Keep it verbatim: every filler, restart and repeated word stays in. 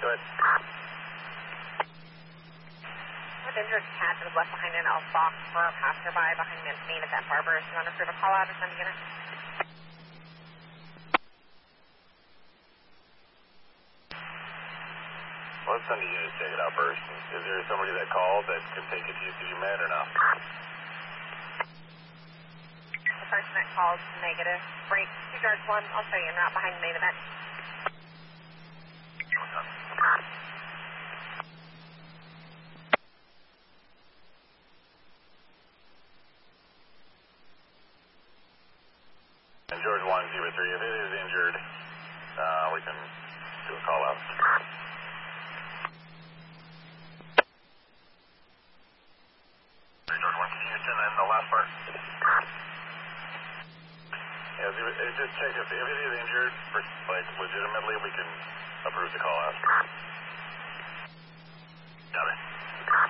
go ahead. With injured cat that was left behind in a box for a passerby behind the main event barbers. You want to approve a call out or send a unit? Let's send a unit to check it out first. Is there somebody that called that can take it to U C D Med or not? The person that called negative. Break two guards one. I'll show you en route behind the main event. And George one zero three, if it is injured, uh, we can do a call out. George one, can you send in the last part? Yeah, just check if, if it is injured, like legitimately, we can approve the call out.